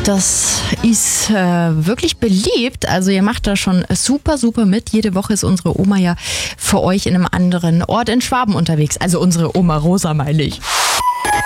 Das ist wirklich beliebt. Also ihr macht da schon super, super mit. Jede Woche ist unsere Oma ja für euch in einem anderen Ort in Schwaben unterwegs. Also unsere Oma Rosa, meine ich.